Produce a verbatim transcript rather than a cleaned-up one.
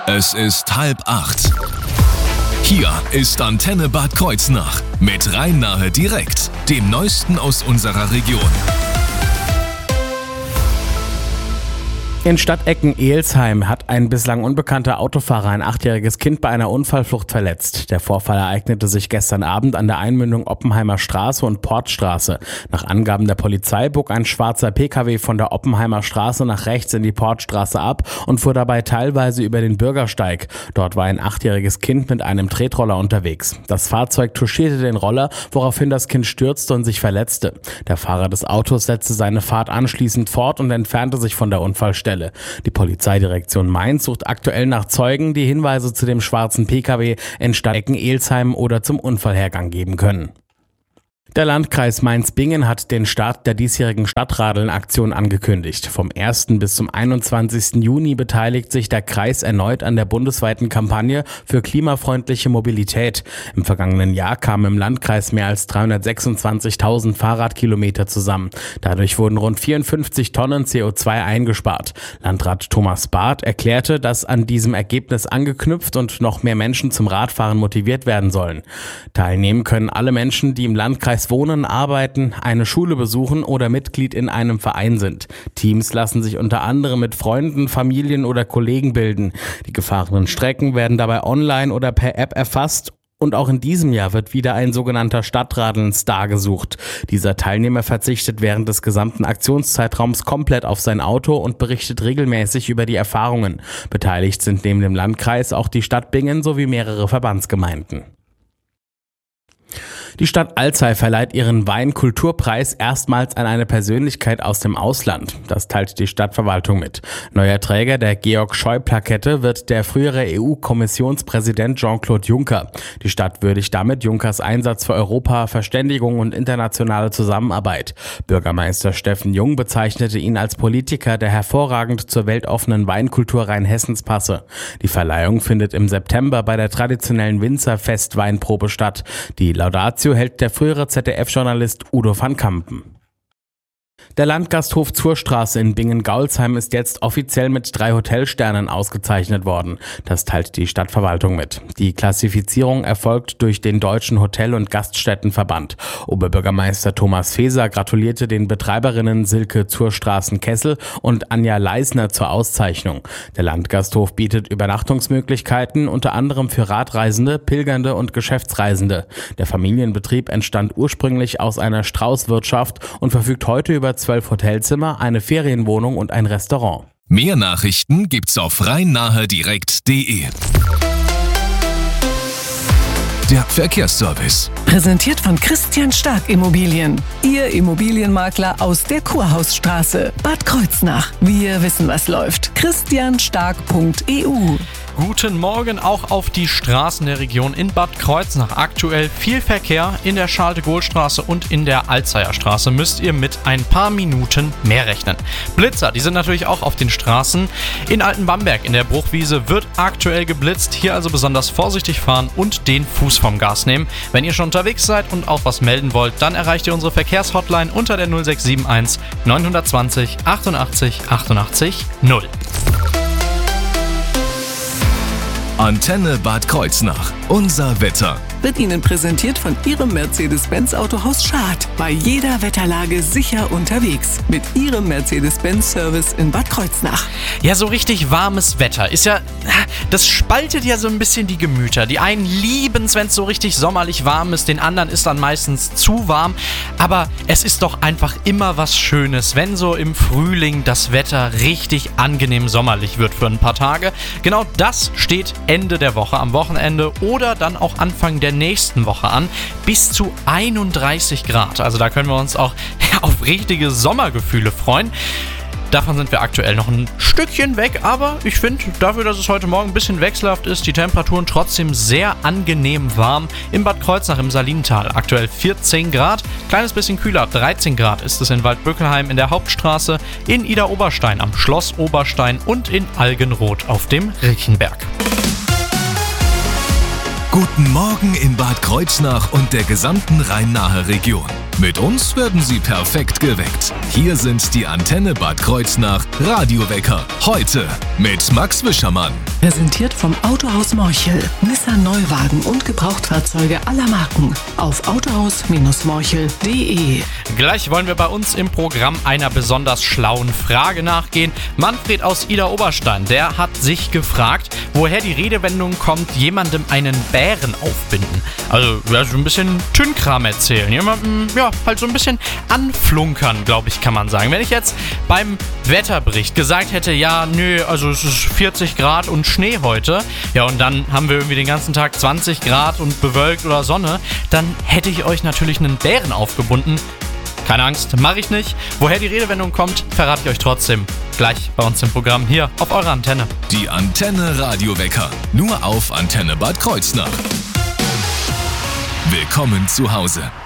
Es ist halb acht. Hier ist Antenne Bad Kreuznach mit Rhein-Nahe direkt, dem Neuesten aus unserer Region. In Stadtecken-Ehelsheim hat ein bislang unbekannter Autofahrer ein achtjähriges Kind bei einer Unfallflucht verletzt. Der Vorfall ereignete sich gestern Abend an der Einmündung Oppenheimer Straße und Portstraße. Nach Angaben der Polizei bog ein schwarzer Pkw von der Oppenheimer Straße nach rechts in die Portstraße ab und fuhr dabei teilweise über den Bürgersteig. Dort war ein achtjähriges Kind mit einem Tretroller unterwegs. Das Fahrzeug touchierte den Roller, woraufhin das Kind stürzte und sich verletzte. Der Fahrer des Autos setzte seine Fahrt anschließend fort und entfernte sich von der Unfallstelle. Die Polizeidirektion Mainz sucht aktuell nach Zeugen, die Hinweise zu dem schwarzen Pkw in Stadtecken-Ehelsheim oder zum Unfallhergang geben können. Der Landkreis Mainz-Bingen hat den Start der diesjährigen Stadtradeln-Aktion angekündigt. Vom ersten bis zum einundzwanzigsten Juni beteiligt sich der Kreis erneut an der bundesweiten Kampagne für klimafreundliche Mobilität. Im vergangenen Jahr kamen im Landkreis mehr als dreihundertsechsundzwanzigtausend Fahrradkilometer zusammen. Dadurch wurden rund vierundfünfzig Tonnen C O zwei eingespart. Landrat Thomas Barth erklärte, dass an diesem Ergebnis angeknüpft und noch mehr Menschen zum Radfahren motiviert werden sollen. Teilnehmen können alle Menschen, die im Landkreis wohnen, arbeiten, eine Schule besuchen oder Mitglied in einem Verein sind. Teams lassen sich unter anderem mit Freunden, Familien oder Kollegen bilden. Die gefahrenen Strecken werden dabei online oder per App erfasst. Und auch in diesem Jahr wird wieder ein sogenannter Stadtradeln-Star gesucht. Dieser Teilnehmer verzichtet während des gesamten Aktionszeitraums komplett auf sein Auto und berichtet regelmäßig über die Erfahrungen. Beteiligt sind neben dem Landkreis auch die Stadt Bingen sowie mehrere Verbandsgemeinden. Die Stadt Alzey verleiht ihren Weinkulturpreis erstmals an eine Persönlichkeit aus dem Ausland. Das teilt die Stadtverwaltung mit. Neuer Träger der Georg-Scheu-Plakette wird der frühere E U-Kommissionspräsident Jean-Claude Juncker. Die Stadt würdigt damit Junckers Einsatz für Europa, Verständigung und internationale Zusammenarbeit. Bürgermeister Steffen Jung bezeichnete ihn als Politiker, der hervorragend zur weltoffenen Weinkultur Rheinhessens passe. Die Verleihung findet im September bei der traditionellen Winzerfest-Weinprobe statt. Die Laudatio hält der frühere Z D F-Journalist Udo van Kampen. Der Landgasthof zur Straße in Bingen-Gaulsheim ist jetzt offiziell mit drei Hotelsternen ausgezeichnet worden. Das teilt die Stadtverwaltung mit. Die Klassifizierung erfolgt durch den Deutschen Hotel- und Gaststättenverband. Oberbürgermeister Thomas Feser gratulierte den Betreiberinnen Silke Zurstraßen-Kessel und Anja Leisner zur Auszeichnung. Der Landgasthof bietet Übernachtungsmöglichkeiten, unter anderem für Radreisende, Pilgernde und Geschäftsreisende. Der Familienbetrieb entstand ursprünglich aus einer Straußwirtschaft und verfügt heute über zwölf Hotelzimmer, eine Ferienwohnung und ein Restaurant. Mehr Nachrichten gibt's auf rhein-nahe direkt punkt de. Der Verkehrsservice. Präsentiert von Christian Stark Immobilien. Ihr Immobilienmakler aus der Kurhausstraße. Bad Kreuznach. Wir wissen, was läuft. christian stark punkt e u. Guten Morgen auch auf die Straßen der Region in Bad Kreuznach. Aktuell viel Verkehr in der Charles-de-Gaulle-Straße und in der Alzeyer Straße. Müsst ihr mit ein paar Minuten mehr rechnen. Blitzer, die sind natürlich auch auf den Straßen. In Altenbamberg in der Bruchwiese wird aktuell geblitzt. Hier also besonders vorsichtig fahren und den Fuß vom Gas nehmen. Wenn ihr schon unterwegs seid und auch was melden wollt, dann erreicht ihr unsere Verkehrshotline unter der null sechs sieben eins neun zwei null achtundachtzig achtundachtzig null. Antenne Bad Kreuznach. Unser Wetter. Wird Ihnen präsentiert von Ihrem Mercedes-Benz Autohaus Schad. Bei jeder Wetterlage sicher unterwegs. Mit Ihrem Mercedes-Benz-Service in Bad Kreuznach. Ja, so richtig warmes Wetter ist ja, das spaltet ja so ein bisschen die Gemüter. Die einen lieben es, wenn es so richtig sommerlich warm ist, den anderen ist dann meistens zu warm. Aber es ist doch einfach immer was Schönes, wenn so im Frühling das Wetter richtig angenehm sommerlich wird für ein paar Tage. Genau das steht Ende der Woche, am Wochenende oder dann auch Anfang der nächsten Woche an. Bis zu einunddreißig Grad. Also da können wir uns auch auf richtige Sommergefühle freuen. Davon sind wir aktuell noch ein Stückchen weg, aber ich finde, dafür, dass es heute Morgen ein bisschen wechselhaft ist, die Temperaturen trotzdem sehr angenehm warm. In Bad Kreuznach im Salinental aktuell vierzehn Grad, kleines bisschen kühler, dreizehn Grad ist es in Waldböckelheim in der Hauptstraße, in Idar-Oberstein am Schloss Oberstein und in Algenroth auf dem Riechenberg. Guten Morgen in Bad Kreuznach und der gesamten Rhein-Nahe Region. Mit uns werden Sie perfekt geweckt. Hier sind die Antenne Bad Kreuznach Radiowecker. Heute mit Max Wischermann. Präsentiert vom Autohaus Morchel. Nissan Neuwagen und Gebrauchtfahrzeuge aller Marken. Auf autohaus morchel punkt de. Gleich wollen wir bei uns im Programm einer besonders schlauen Frage nachgehen. Manfred aus Ida Oberstein, der hat sich gefragt, woher die Redewendung kommt, jemandem einen Bären aufbinden. Also, ja, so ein bisschen Tünnkram erzählen. Jemandem, ja, halt so ein bisschen anflunkern, glaube ich, kann man sagen. Wenn ich jetzt beim Wetterbericht gesagt hätte, ja, nö, also es ist vierzig Grad und Schnee heute, ja, und dann haben wir irgendwie den ganzen Tag zwanzig Grad und bewölkt oder Sonne, dann hätte ich euch natürlich einen Bären aufgebunden. Keine Angst, mache ich nicht. Woher die Redewendung kommt, verrate ich euch trotzdem gleich bei uns im Programm hier auf eurer Antenne. Die Antenne Radiowecker. Nur auf Antenne Bad Kreuznach. Willkommen zu Hause.